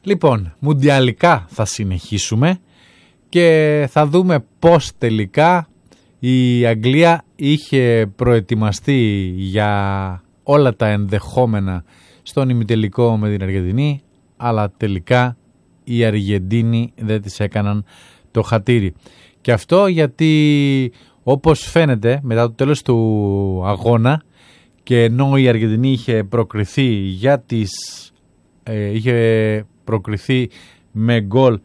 Λοιπόν, μουντιαλικά θα συνεχίσουμε και θα δούμε πώς τελικά η Αγγλία είχε προετοιμαστεί για όλα τα ενδεχόμενα στον ημιτελικό με την Αργεντινή, αλλά τελικά οι Αργεντίνοι δεν τις έκαναν το χατήρι. Και αυτό γιατί, όπως φαίνεται, μετά το τέλος του αγώνα και ενώ η Αργεντινή είχε προκριθεί προκριθεί με γκολ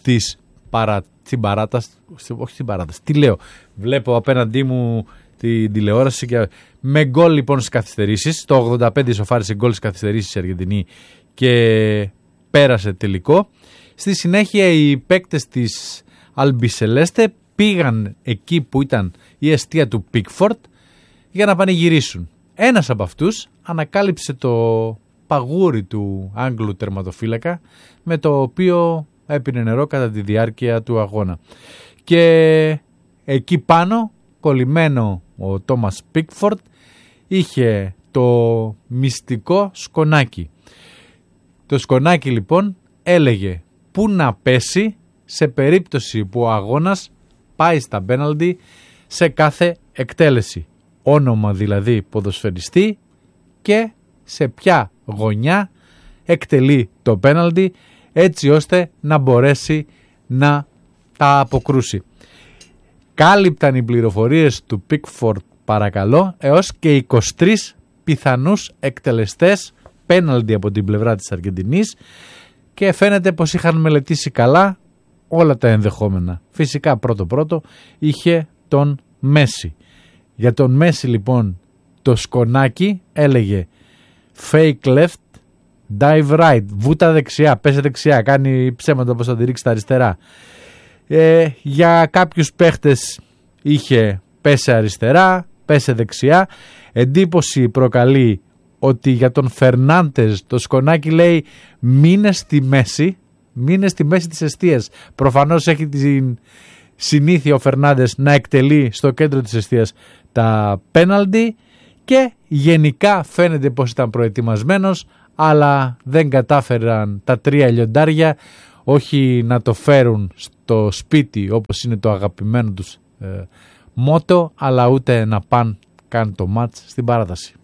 στην παράταση, όχι στην παράταση, τι λέω, βλέπω απέναντί μου την τηλεόραση και με γκολ λοιπόν στις καθυστερήσεις, το 85 ισοφάρισε γκολ στις καθυστερήσεις η Αργεντινή και πέρασε τελικό. Στη συνέχεια οι παίκτες της Αλμπισελέστε πήγαν εκεί που ήταν η εστία του Πίκφορντ για να πανηγυρίσουν. Ένας από αυτούς ανακάλυψε το παγούρι του Άγγλου τερματοφύλακα με το οποίο έπινε νερό κατά τη διάρκεια του αγώνα. Και εκεί πάνω, κολλημένο ο Τόμας Πίκφορντ, είχε το μυστικό σκονάκι. Το σκονάκι λοιπόν έλεγε πού να πέσει σε περίπτωση που ο αγώνας πάει στα πέναλτι σε κάθε εκτέλεση. Όνομα δηλαδή ποδοσφαιριστή και σε ποια γωνιά εκτελεί το πέναλτι, έτσι ώστε να μπορέσει να τα αποκρούσει. Κάλυπταν οι πληροφορίες του Πίκφορντ, παρακαλώ, έως και 23 πιθανούς εκτελεστές πέναλτι από την πλευρά της Αργεντινής και φαίνεται πως είχαν μελετήσει καλά όλα τα ενδεχόμενα. Φυσικά πρώτο είχε τον Μέση. Για τον Μέση λοιπόν το σκονάκι έλεγε fake left, dive right, βούτα δεξιά, πέσε δεξιά, κάνει ψέματα όπως θα τη ρίξει τα αριστερά. Για κάποιους παίχτες είχε πέσε αριστερά, πέσε δεξιά. Εντύπωση προκαλεί ότι για τον Φερνάντες το σκονάκι λέει μείνε στη μέση της εστίας. Προφανώς έχει την συνήθεια ο Φερνάντες να εκτελεί στο κέντρο της εστίας τα πέναλτι και γενικά φαίνεται πως ήταν προετοιμασμένος, αλλά δεν κατάφεραν τα τρία λιοντάρια όχι να το φέρουν στο σπίτι όπως είναι το αγαπημένο τους μότο, αλλά ούτε να πάνε καν το μάτς στην παράταση.